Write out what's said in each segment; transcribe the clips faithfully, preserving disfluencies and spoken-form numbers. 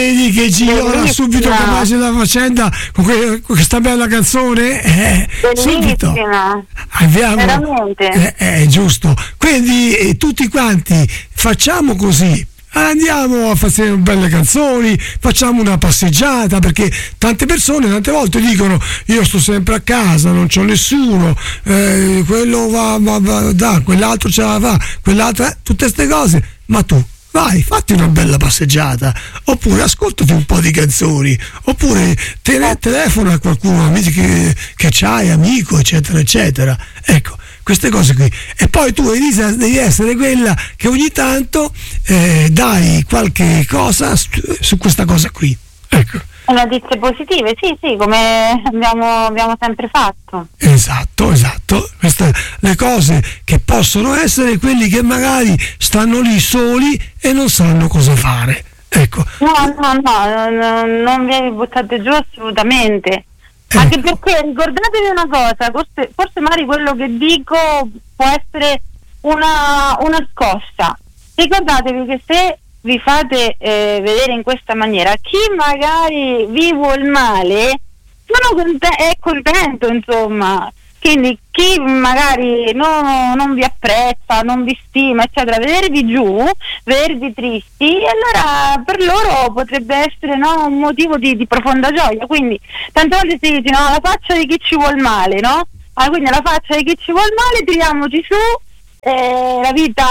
Vedi che Gigliola subito capace della faccenda con, que- con questa bella canzone, eh, subito abbiamo, veramente eh, è giusto. Quindi eh, tutti quanti facciamo così, andiamo a fare belle canzoni, facciamo una passeggiata, perché tante persone tante volte dicono io sto sempre a casa, non c'ho nessuno, eh, quello va, va, va da, quell'altro ce la fa, quell'altra, tutte ste cose, ma tu vai, fatti una bella passeggiata, oppure ascoltati un po' di canzoni, oppure te, telefona a qualcuno, amici che, che c'hai, amico, eccetera, eccetera. Ecco, queste cose qui. E poi tu, Elisa, devi essere quella che ogni tanto eh, dai qualche cosa su, su questa cosa qui. Ecco. Notizie positive, sì, sì, come abbiamo, abbiamo sempre fatto. Esatto, esatto. Queste le cose che possono essere quelli che magari stanno lì soli e non sanno cosa fare. Ecco. No, no, no, no, non vi buttate giù assolutamente. Ecco. Anche perché ricordatevi una cosa, forse, forse magari quello che dico può essere una, una scossa. Ricordatevi che se vi fate eh, vedere in questa maniera, chi magari vi vuol male sono conte- è contento, insomma. Quindi chi magari no, non vi apprezza, non vi stima, eccetera, vedervi giù, vedervi tristi, allora per loro potrebbe essere, no, un motivo di, di profonda gioia. Quindi tante volte si dice, no, la faccia di chi ci vuol male, no? Ah, quindi la faccia di chi ci vuol male, tiriamoci su. Eh, la vita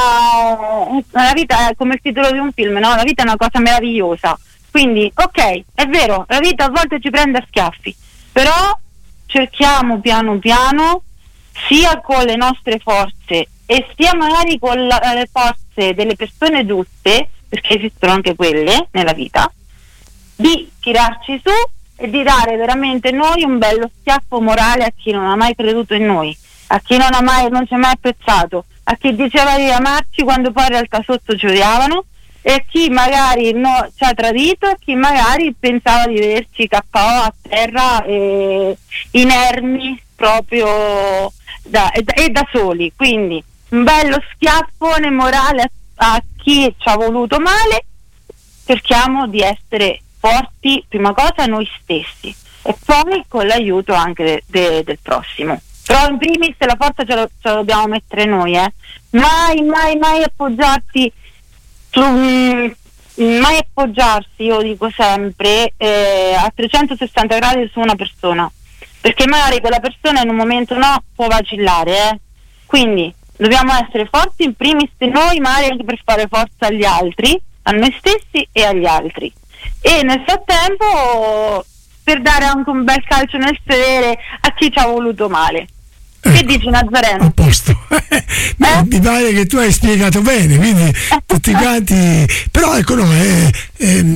la vita è come il titolo di un film, no? La vita è una cosa meravigliosa, quindi ok, è vero, la vita a volte ci prende a schiaffi, però cerchiamo piano piano, sia con le nostre forze e sia magari con la, le forze delle persone giuste, perché esistono anche quelle nella vita, di tirarci su e di dare veramente noi un bello schiaffo morale a chi non ha mai creduto in noi, a chi non ha mai non ci ha mai apprezzato, a chi diceva di amarci quando poi in realtà sotto ci odiavano, e a chi magari no, ci ha tradito, e a chi magari pensava di vederci K O a terra e inermi proprio da, e, da, e da soli. Quindi un bello schiaffone morale a, a chi ci ha voluto male. Cerchiamo di essere forti, prima cosa noi stessi, e poi con l'aiuto anche de, de, del prossimo. Però in primis la forza ce, lo, ce la dobbiamo mettere noi, eh. Mai, mai, mai appoggiarsi su, mh, mai appoggiarsi, io dico sempre, eh, a trecentosessanta gradi su una persona, perché magari quella persona in un momento no può vacillare, eh. Quindi dobbiamo essere forti in primis noi, magari anche per fare forza agli altri, a noi stessi e agli altri, e nel frattempo per dare anche un bel calcio nel sedere a chi ci ha voluto male. Ecco, che dici, Nazareno? A posto. Ma eh? Mi pare che tu hai spiegato bene, quindi tutti quanti, però ecco, no, eh, eh,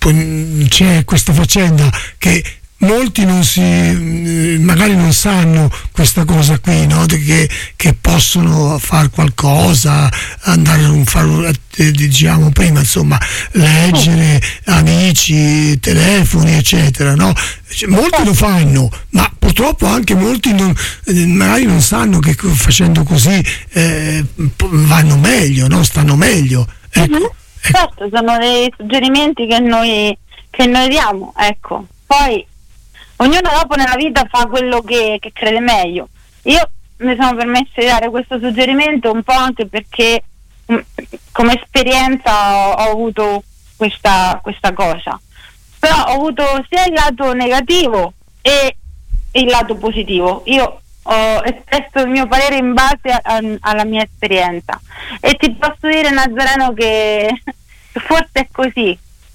c'è questa faccenda che molti non si magari non sanno questa cosa qui, no? Che, che possono fare qualcosa, andare a fare, diciamo prima, insomma, leggere amici, telefoni, eccetera, no? Molti lo fanno, ma purtroppo anche molti non, magari non sanno che facendo così eh, vanno meglio, no? Stanno meglio. Ecco, mm-hmm. ecco. Certo, sono dei suggerimenti che noi che noi diamo, ecco. Poi ognuno dopo nella vita fa quello che, che crede meglio. Io mi sono permessa di dare questo suggerimento un po' anche perché mh, come esperienza ho, ho avuto questa, questa cosa, però ho avuto sia il lato negativo e il lato positivo. Io ho espresso il mio parere in base a, a, alla mia esperienza, e ti posso dire, Nazareno, che forse è così.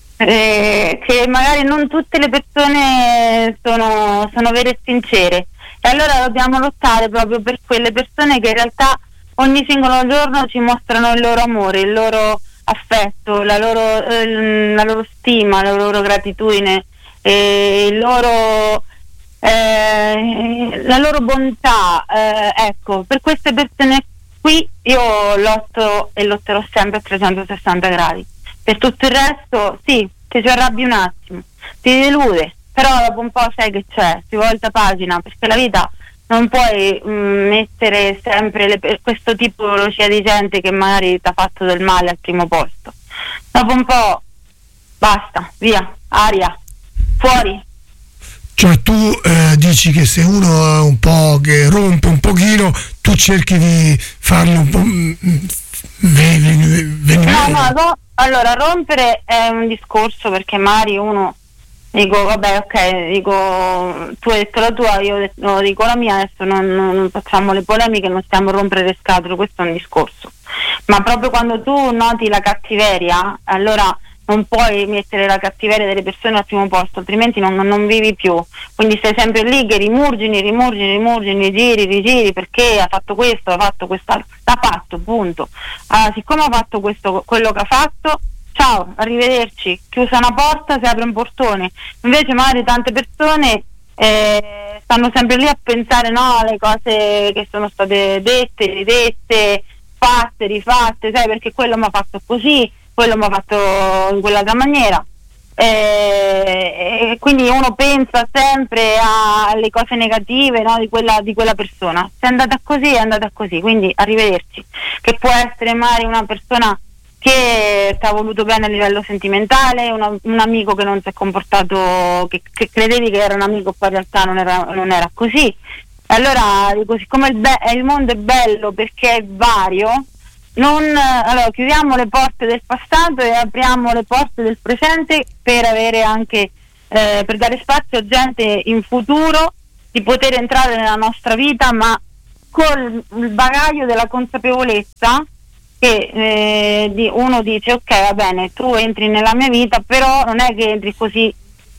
Eh, che magari non tutte le persone sono, sono vere e sincere, e allora dobbiamo lottare proprio per quelle persone che in realtà ogni singolo giorno ci mostrano il loro amore, il loro affetto, la loro, eh, la loro stima, la loro gratitudine, eh, il loro, eh, la loro bontà, eh, ecco, per queste persone qui io lotto e lotterò sempre a trecentosessanta gradi. Per tutto il resto, sì, ti ci arrabbi un attimo, ti delude, però dopo un po' sai che c'è, si volta pagina, perché la vita non puoi mh, mettere sempre le, questo tipologia di gente che magari ti ha fatto del male al primo posto. Dopo un po' basta, via, aria, fuori. Cioè tu eh, dici che se uno è un po' che rompe un pochino, tu cerchi di farlo un po' venire. No, no, no, allora rompere è un discorso, perché magari uno, dico vabbè, ok, dico tu hai detto la tua, io detto, dico la mia, adesso non, non facciamo le polemiche, non stiamo a rompere le scatole, questo è un discorso. Ma proprio quando tu noti la cattiveria, allora non puoi mettere la cattiveria delle persone al primo posto, altrimenti non, non vivi più. Quindi stai sempre lì che rimurgini, rimurgini, rimurgini, giri, rigiri, perché ha fatto questo, ha fatto quest'altro, l'ha fatto, punto. Allora, siccome ha fatto questo, quello che ha fatto, ciao, arrivederci, chiusa una porta, si apre un portone. Invece magari tante persone eh, stanno sempre lì a pensare, no, alle cose che sono state dette, ridette, fatte, rifatte, sai, perché quello mi ha fatto così, quello mi ha fatto in quell'altra maniera, e, e quindi uno pensa sempre alle cose negative, no, di quella, di quella persona. Se è andata così è andata così, quindi arrivederci. Che può essere magari una persona che ti ha voluto bene a livello sentimentale, una, un amico che non si è comportato, che, che credevi che era un amico, poi in realtà non era, non era così. Allora dico, siccome il, be- il mondo è bello perché è vario, non, allora chiudiamo le porte del passato e apriamo le porte del presente, per avere anche eh, per dare spazio a gente in futuro di poter entrare nella nostra vita, ma con il bagaglio della consapevolezza che eh, di, uno dice ok, va bene, tu entri nella mia vita, però non è che entri così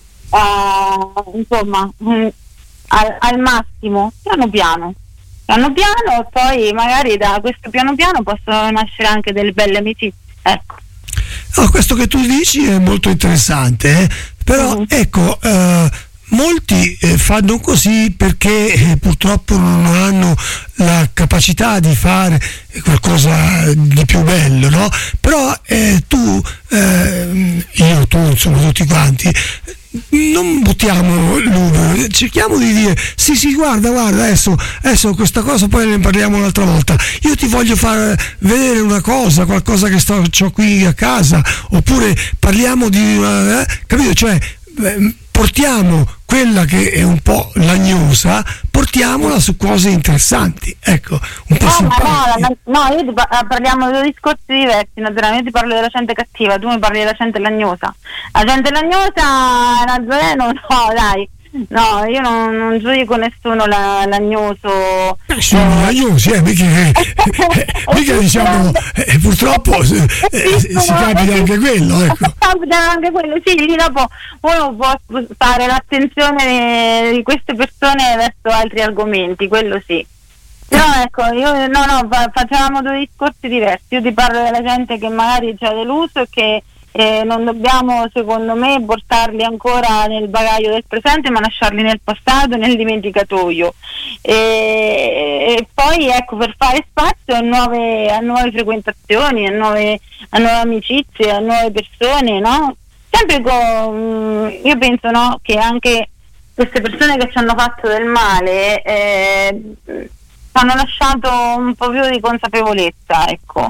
uh, insomma mh, al, al massimo, piano piano piano piano, e poi magari da questo piano piano possono nascere anche delle belle amicizie, ecco. No, questo che tu dici è molto interessante, eh? Però mm-hmm. ecco, eh, molti eh, fanno così perché eh, purtroppo non hanno la capacità di fare qualcosa di più bello, no? Però eh, tu, eh, io, tu, insomma tutti quanti, non buttiamo l'uno, cerchiamo di dire sì sì guarda guarda adesso, adesso questa cosa poi ne parliamo un'altra volta, io ti voglio far vedere una cosa, qualcosa che sto c'ho qui a casa, oppure parliamo di una, eh, capito, cioè eh, portiamo quella che è un po' lagnosa, portiamola su cose interessanti, ecco, un po' no, simpatiche. No, no, io ti pa- parliamo di due discorsi diversi, naturalmente. Io ti parlo della gente cattiva, tu mi parli della gente lagnosa. La gente lagnosa, Nazareno, no dai, no, io non, non giudico nessuno la, lagnoso. Eh, sono lagnosi, eh, mica, eh, mica diciamo, eh, purtroppo eh, eh, si capita anche quello, ecco. Capita anche quello, sì, lì dopo uno può spostare l'attenzione di queste persone verso altri argomenti, quello sì. Però ecco, io no, no, fa, facciamo due discorsi diversi. Io ti parlo della gente che magari ci ha deluso e che eh, non dobbiamo, secondo me, portarli ancora nel bagaglio del presente, ma lasciarli nel passato, nel dimenticatoio. E, e poi ecco, per fare spazio a nuove, a nuove frequentazioni, a nuove, a nuove amicizie, a nuove persone, no? Sempre con, io penso, no, che anche queste persone che ci hanno fatto del male eh, hanno lasciato un po' più di consapevolezza, ecco.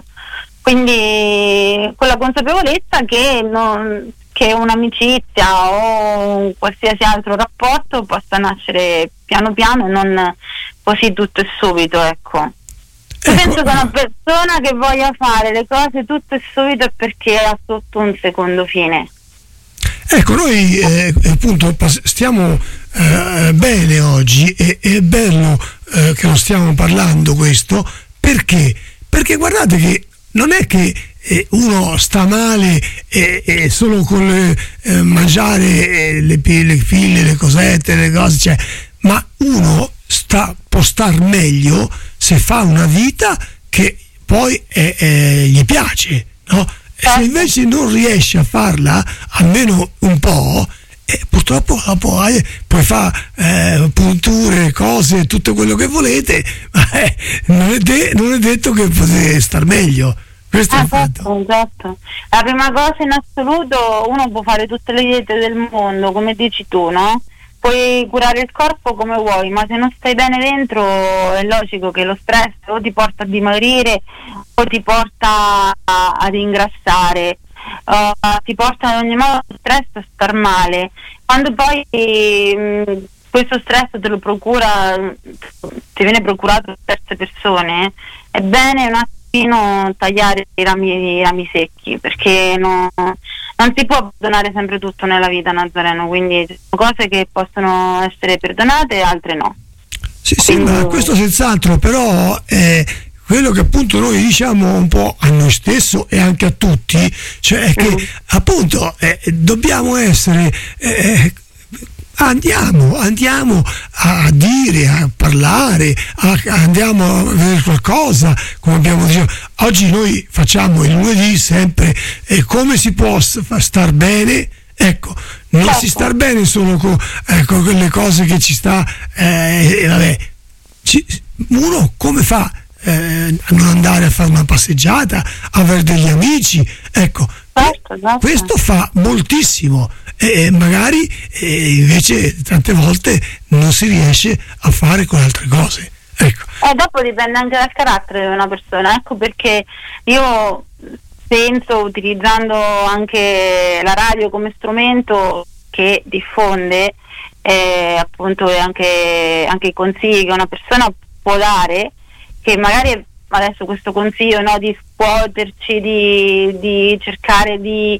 Quindi quella consapevolezza che, non, che un'amicizia o un qualsiasi altro rapporto possa nascere piano piano e non così tutto e subito, ecco. Io ecco. penso che una persona che voglia fare le cose tutto e subito è perché ha sotto un secondo fine. Ecco, noi eh, appunto stiamo eh, bene oggi e è bello eh, che lo stiamo parlando questo, perché? Perché guardate che non è che eh, uno sta male e eh, eh, solo con le, eh, mangiare eh, le, le pille, le cosette, le cose, cioè, ma uno sta, può star meglio se fa una vita che poi eh, eh, gli piace, no? Se invece non riesci a farla, almeno un po', eh, purtroppo dopo eh, puoi fare eh, punture, cose, tutto quello che volete, ma eh, non, è de- non è detto che potete star meglio. Questo ah, è il fatto. Esatto, esatto. La prima cosa in assoluto, uno può fare tutte le diete del mondo, come dici tu, no? Puoi curare il corpo come vuoi, ma se non stai bene dentro è logico che lo stress o ti porta a dimagrire o ti porta a, ad ingrassare. uh, ti portano in ogni modo stress a star male. Quando poi mh, questo stress te lo procura, ti viene procurato da terze persone, è bene un attimino tagliare i rami, i rami secchi, perché no, non si può perdonare sempre tutto nella vita, Nazareno, quindi ci sono cose che possono essere perdonate e altre no. Sì, sì, ma questo senz'altro, però è quello che appunto noi diciamo un po' a noi stesso e anche a tutti, cioè che mm. appunto eh, dobbiamo essere eh, andiamo andiamo a dire, a parlare, a, andiamo a vedere qualcosa, come abbiamo detto oggi noi facciamo il lunedì sempre eh, come si può star bene. Ecco, non certo. si sta bene solo con, eh, con quelle cose che ci sta, eh, vabbè, ci, uno come fa eh, a non andare a fare una passeggiata, avere degli amici, ecco, certo, certo. questo fa moltissimo e magari eh, invece tante volte non si riesce a fare con altre cose. Ecco. E dopo dipende anche dal carattere di una persona, ecco perché io penso, utilizzando anche la radio come strumento che diffonde eh, appunto anche, anche i consigli che una persona può dare, che magari adesso questo consiglio, no, di scuoterci, di, di cercare di,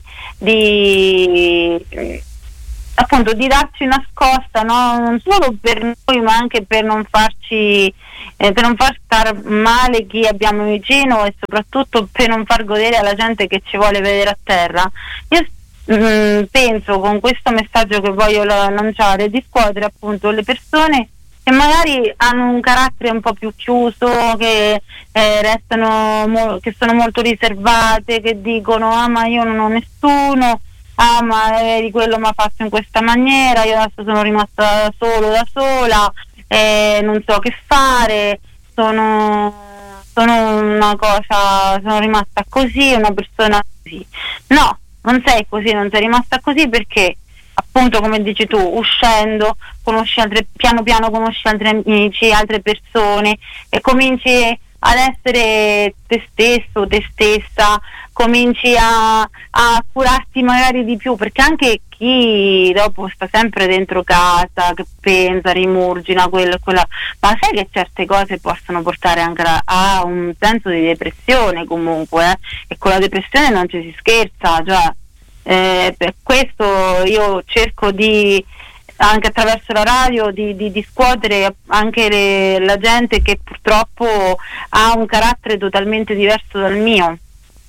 di appunto di darci una scossa, no? Non solo per noi ma anche per non farci eh, per non far star male chi abbiamo vicino e soprattutto per non far godere alla gente che ci vuole vedere a terra. Io mh, penso con questo messaggio che voglio lanciare di scuotere appunto le persone che magari hanno un carattere un po' più chiuso, che eh, restano mo- che sono molto riservate, che dicono ah ma io non ho nessuno, ah ma eh, di quello mi ha fatto in questa maniera, io adesso sono rimasta da solo, da sola, eh, non so che fare, sono, sono una cosa, sono rimasta così, una persona così. No, non sei così, non sei rimasta così perché appunto come dici tu, uscendo, conosci altre, piano piano conosci altri amici, altre persone e cominci ad essere te stesso, te stessa, cominci a, a curarti magari di più, perché anche chi dopo sta sempre dentro casa, che pensa, rimurgina quello e quella, ma sai che certe cose possono portare anche a, a un senso di depressione comunque, eh? E con la depressione non ci si scherza, cioè eh, per questo io cerco di anche attraverso la radio di, di, di scuotere anche le, la gente che purtroppo ha un carattere totalmente diverso dal mio.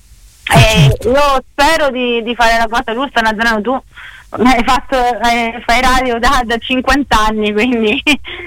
Eh, io spero di, di fare la cosa giusta. Nazareno, tu hai fatto eh, fai radio da, da cinquanta anni, quindi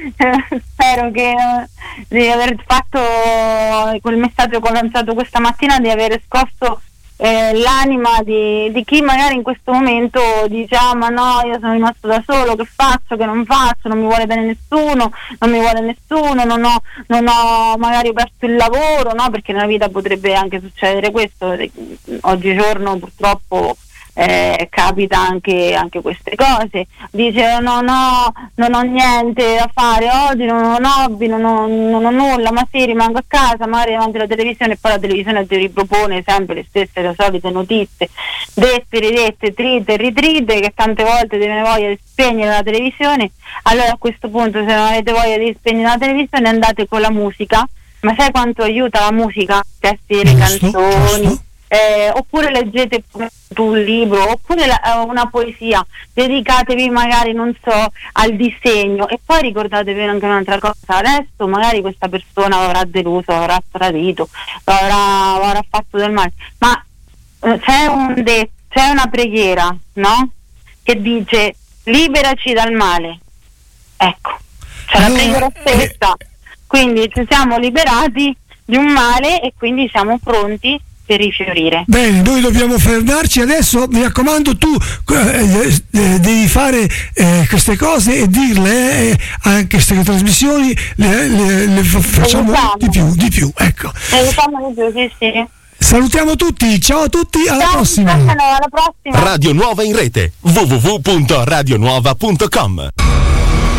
spero che eh, di aver fatto quel messaggio che ho lanciato questa mattina, di aver scosso Eh, l'anima di, di chi magari in questo momento dice ah ma no, io sono rimasto da solo, che faccio, che non faccio, non mi vuole bene nessuno, non mi vuole nessuno, non ho, non ho magari ho perso il lavoro, no? Perché nella vita potrebbe anche succedere questo, oggigiorno purtroppo eh, capita anche, anche queste cose, dice no no, non ho niente da fare oggi, non ho un hobby, non ho, non ho nulla, ma sì, rimango a casa, magari davanti alla televisione, e poi la televisione ti ripropone sempre le stesse, le solite notizie, dette, ridette, trite, ritrite, che tante volte ti viene voglia di spegnere la televisione. Allora a questo punto, se non avete voglia di spegnere la televisione, andate con la musica, ma sai quanto aiuta la musica? Testi delle canzoni, giusto. Eh, oppure leggete un libro, oppure la, una poesia, dedicatevi magari, non so, al disegno, e poi ricordatevi anche un'altra cosa: adesso magari questa persona avrà deluso, avrà tradito, avrà, avrà fatto del male, ma eh, c'è un de- c'è una preghiera, no? Che dice liberaci dal male, ecco, c'è la preghiera stessa, quindi ci siamo liberati di un male e quindi siamo pronti per rifiorire. Bene, noi dobbiamo fermarci adesso, mi raccomando, tu eh, eh, devi fare eh, queste cose e dirle eh, anche queste trasmissioni le, le, le facciamo di più, di più, ecco. Di più, sì, sì. Salutiamo tutti, ciao a tutti, alla ciao, prossima. Alla prossima. Radio Nuova in rete, w w w punto radio nuova punto com.